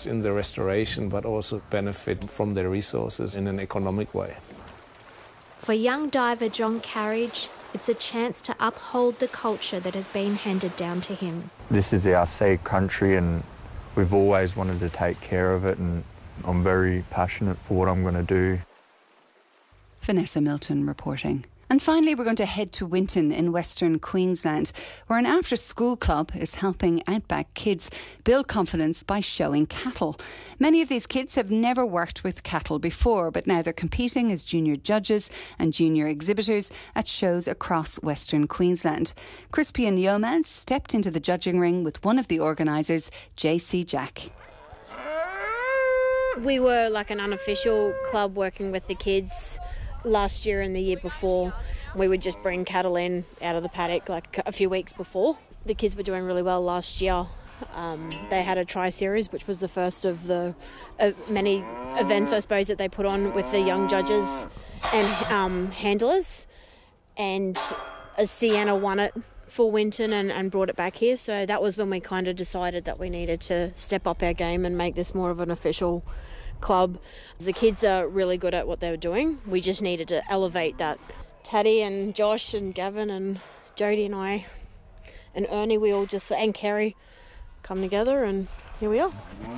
in the restoration, but also benefit from their resources in an economic way. For young diver John Carriage, it's a chance to uphold the culture that has been handed down to him. This is our sea country and we've always wanted to take care of it, and I'm very passionate for what I'm going to do. Vanessa Milton reporting. And finally, we're going to head to Winton in Western Queensland, where an after-school club is helping outback kids build confidence by showing cattle. Many of these kids have never worked with cattle before, but now they're competing as junior judges and junior exhibitors at shows across Western Queensland. Crispian Yeomans stepped into the judging ring with one of the organisers, JC Jack. We were like an unofficial club working with the kids last year and the year before. We would just bring cattle in out of the paddock like a few weeks before. The kids were doing really well last year. They had a tri-series, which was the first of the many events, I suppose, that they put on with the young judges and handlers. And Sienna won it for Winton and brought it back here. So that was when we kind of decided that we needed to step up our game and make this more of an official club. The kids are really good at what they were doing. We just needed to elevate that. Taddy and Josh and Gavin and Jodie and I and Ernie, we all just, and Kerry, come together, and here we are.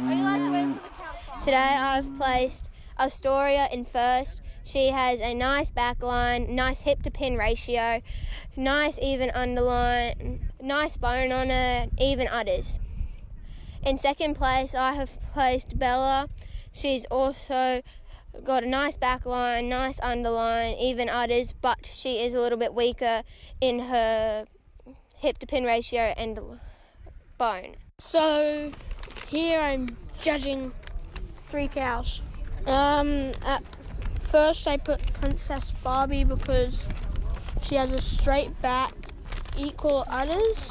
Today I've placed Astoria in first. She has a nice back line, nice hip to pin ratio, nice even underline, nice bone on her, even udders. In second place I have placed Bella. She's also got a nice back line, nice underline, even udders, but she is a little bit weaker in her hip to pin ratio and bone. So here I'm judging 3 cows. At first I put Princess Barbie because she has a straight back, equal udders.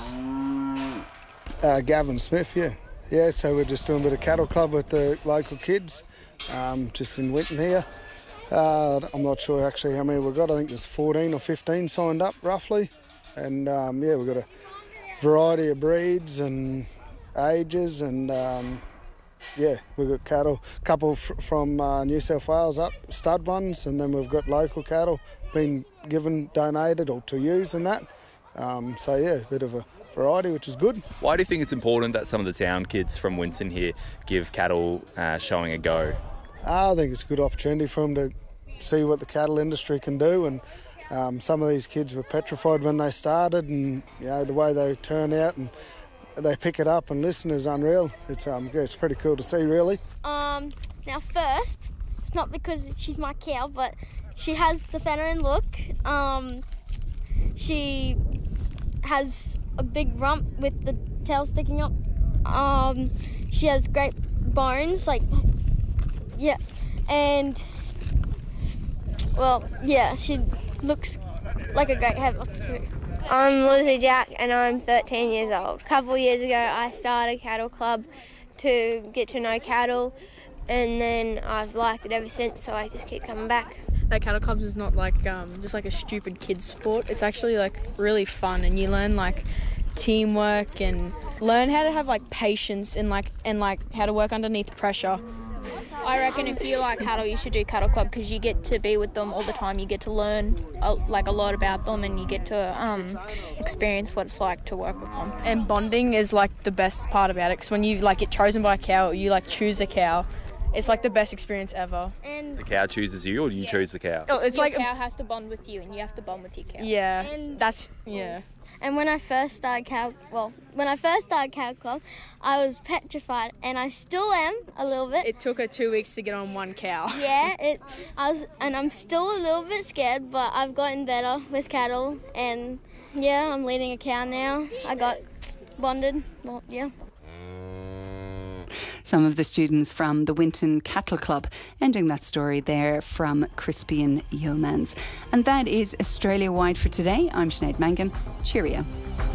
Gavin Smith, yeah. Yeah, so we're just doing a bit of cattle club with the local kids, just in Winton here. I'm not sure actually how many we've got. I think there's 14 or 15 signed up roughly. And yeah, we've got a variety of breeds and ages, and yeah, we've got cattle, a couple from New South Wales up, stud ones, and then we've got local cattle being given, donated or to use and that. So yeah, a bit of a variety, which is good. Why do you think it's important that some of the town kids from Winton here give cattle showing a go? I think it's a good opportunity for them to see what the cattle industry can do, and some of these kids were petrified when they started, and you know the way they turn out and they pick it up and listen is unreal. It's pretty cool to see, really. Now first, it's not because she's my cow, but she has the feminine look. She has a big rump with the tail sticking up. She has great bones, like, yeah, and, well, yeah, she looks like a great heifer too. I'm Lucy Jack and I'm 13 years old. A couple of years ago I started a cattle club to get to know cattle, and then I've liked it ever since, so I just keep coming back. That cattle clubs is not like just like a stupid kids sport. It's actually like really fun, and you learn like teamwork and learn how to have like patience and how to work underneath pressure. I reckon if you like cattle, you should do cattle club because you get to be with them all the time. You get to learn a lot about them, and you get to experience what it's like to work with them. And bonding is like the best part about it, because when you like get chosen by a cow, you like choose a cow. It's like the best experience ever. And the cow chooses you, or do you choose the cow? Oh, it's like the cow has to bond with you, and you have to bond with your cow. Yeah, yeah. And when I first started cattle club, I was petrified, and I still am a little bit. It took her 2 weeks to get on one cow. Yeah, and I'm still a little bit scared, but I've gotten better with cattle, and yeah, I'm leading a cow now. I got bonded. Well, yeah. Some of the students from the Winton Cattle Club, ending that story there from Crispian Yeomans. And that is Australia Wide for today. I'm Sinead Mangan. Cheerio.